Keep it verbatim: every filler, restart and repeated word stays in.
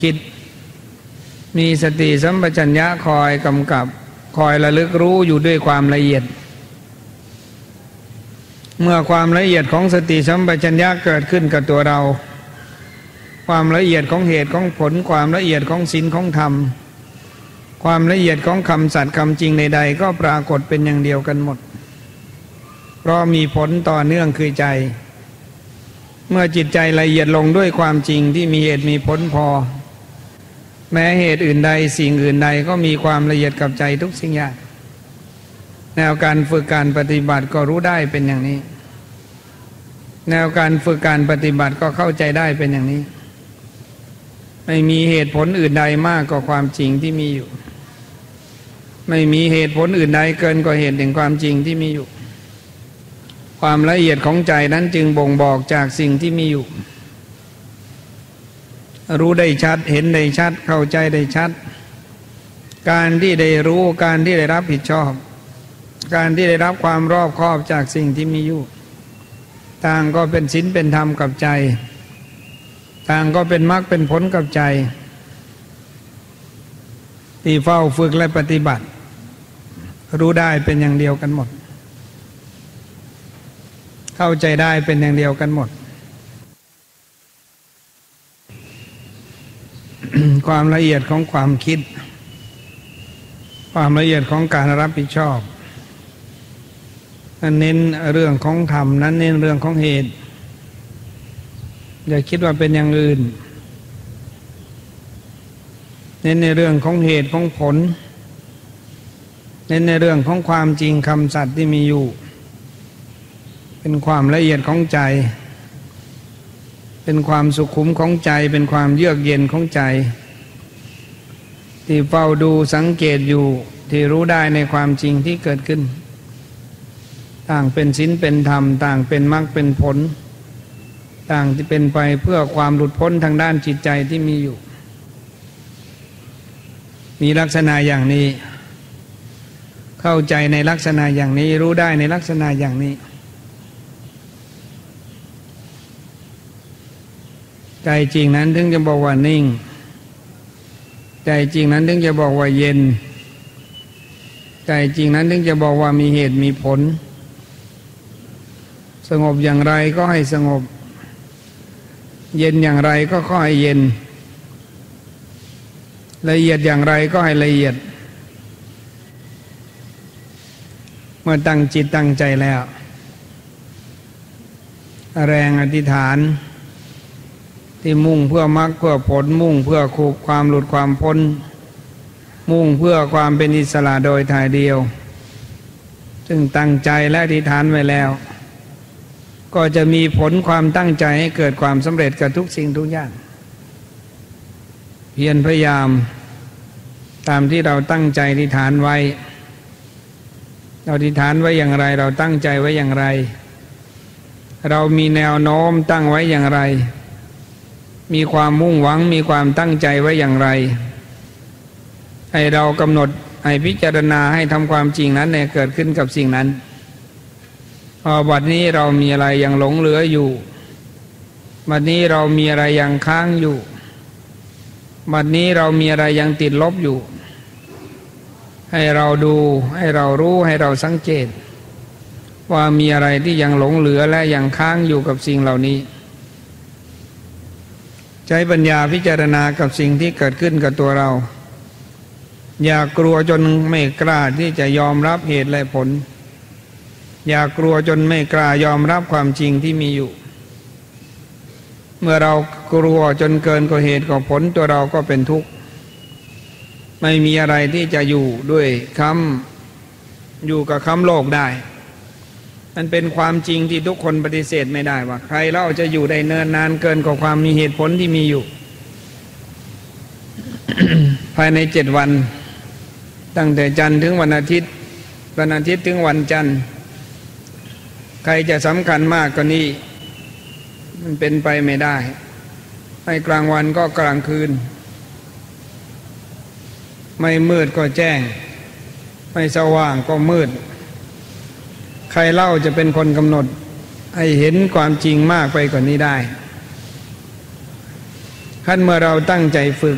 คิดมีสติสัมปชัญญะคอยกำกับคอยระลึกรู้อยู่ด้วยความละเอียดเมื่อความละเอียดของสติสัมปชัญญะเกิดขึ้นกับตัวเราความละเอียดของเหตุของผลความละเอียดของศีลของธรรมความละเอียดของคำสัตย์คำจริงใดๆก็ปรากฏเป็นอย่างเดียวกันหมดเพราะมีผลต่อเนื่องคือใจเมื่อจิตใจละเอียดลงด้วยความจริงที่มีเหตุมีผลพอแม้เหตุอื่นใดสิ่งอื่นใดก็มีความละเอียดกับใจทุกสิ่งอย่างแนวการฝึกการปฏิบัติก็รู้ได้เป็นอย่างนี้แนวการฝึกการปฏิบัติก็เข้าใจได้เป็นอย่างนี้ไม่มีเหตุผลอื่นใดมากกว่าความจริงที่มีอยู่ไม่มีเหตุผลอื่นใดเกินกว่าเหตุแห่งความจริงที่มีอยู่ความละเอียดของใจนั้นจึงบ่งบอกจากสิ่งที่มีอยู่รู้ได้ชัดเห็นได้ชัดเข้าใจได้ชัดการที่ได้รู้การที่ได้รับผิดชอบการที่ได้รับความรอบคอบจากสิ่งที่มีอยู่ต่างก็เป็นศีลเป็นธรรมกับใจต่างก็เป็นมรรคเป็นผลกับใจที่เฝ้าฝึกและปฏิบัติรู้ได้เป็นอย่างเดียวกันหมดเข้าใจได้เป็นอย่างเดียวกันหมด ความละเอียดของความคิดความละเอียดของการรับผิดชอบนั้นเน้นเรื่องของธรรมนั้นเน้นเรื่องของเหตุอย่าคิดว่าเป็นอย่างอื่นเน้นในเรื่องของเหตุของผลเน้นในเรื่องของความจริงคำสัตย์ที่มีอยู่เป็นความละเอียดของใจเป็นความสุขุมของใจเป็นความเยือกเย็นของใจที่เฝ้าดูสังเกตอยู่ที่รู้ได้ในความจริงที่เกิดขึ้นต่างเป็นศีลเป็นธรรมต่างเป็นมรรคเป็นผลต่างที่เป็นไปเพื่อความหลุดพ้นทางด้านจิตใจที่มีอยู่มีลักษณะอย่างนี้เข้าใจในลักษณะอย่างนี้รู้ได้ในลักษณะอย่างนี้ใจจริงนั้นถึงจะบอกว่านิ่งใจจริงนั้นถึงจะบอกว่าเย็นใจจริงนั้นถึงจะบอกว่ามีเหตุมีผลสงบอย่างไรก็ให้สงบเย็นอย่างไรก็ขอให้เย็นละเอียดอย่างไรก็ให้ละเอียดเมื่อตั้งจิตตั้งใจแล้วแรงอธิษฐานที่มุ่งเพื่อมรรคเพื่อผลมุ่งเพื่อคุกความหลุดความพ้นมุ่งเพื่อความเป็นอิสระโดยถ่ายเดียวซึ่งตั้งใจและอธิษฐานไว้แล้วก็จะมีผลความตั้งใจให้เกิดความสำเร็จกับทุกสิ่งทุกอย่างเพียรพยายามตามที่เราตั้งใจอธิษฐานไว้เราอธิษฐานไว้อย่างไรเราตั้งใจไว้อย่างไรเรามีแนวโน้มตั้งไว้อย่างไรมีความมุ่งหวังมีความตั้งใจไว้อย่างไรให้เรากำหนดให้พิจารณาให้ทำความจริงนั้นเนี่ยเกิดขึ้นกับสิ่งนั้นพอบัดนี้เรามีอะไรยังหลงเหลืออยู่บัดนี้เรามีอะไรยังค้างอยู่บัดนี้เรามีอะไรยังติดลบอยู่ให้เราดูให้เรารู้ให้เราสังเกตว่ามีอะไรที่ยังหลงเหลือและยังค้างอยู่กับสิ่งเหล่านี้ใช้ปัญญาพิจารณากับสิ่งที่เกิดขึ้นกับตัวเราอย่ากลัวจนไม่กล้าที่จะยอมรับเหตุและผลอย่ากลัวจนไม่กล้ายอมรับความจริงที่มีอยู่เมื่อเรากลัวจนเกินกว่าเหตุกว่าผลตัวเราก็เป็นทุกข์ไม่มีอะไรที่จะอยู่ด้วยคำอยู่กับคำโลกได้มันเป็นความจริงที่ทุกคนปฏิเสธไม่ได้ว่าใครเล่าจะอยู่ได้เนินนานเกินกว่าความมีเหตุผลที่มีอยู่ ภายในเจ็ดวันตั้งแต่จันทร์ถึงวันอาทิตย์วันอาทิตย์ถึงวันจันทร์ใครจะสำคัญมากกว่านี้มันเป็นไปไม่ได้ไม่กลางวันก็กลางคืนไม่มืดก็แจ้งไม่สว่างก็มืดใครเล่าจะเป็นคนกำหนดให้เห็นความจริงมากไปกว่านี้ได้ขั้นเมื่อเราตั้งใจฝึก